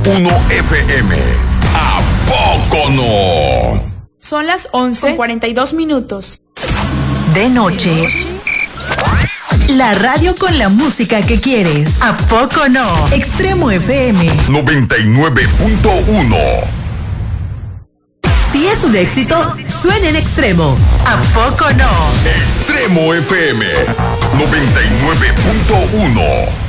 FM. ¿A poco no? Son las 11:42. De noche. La radio con la música que quieres. ¿A poco no? Extremo FM 99.1. Si es un éxito, suena en Extremo. ¿A poco no? Extremo FM 99.1.